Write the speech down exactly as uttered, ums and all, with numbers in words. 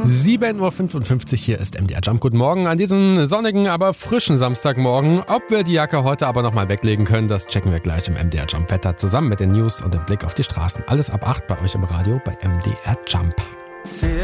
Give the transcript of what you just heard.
sieben Uhr fünfundfünfzig, hier ist M D R Jump. Guten Morgen an diesem sonnigen, aber frischen Samstagmorgen. Ob wir die Jacke heute aber nochmal weglegen können, das checken wir gleich im M D R Jump Wetter zusammen mit den News und dem Blick auf die Straßen. Alles ab acht bei euch im Radio bei M D R Jump.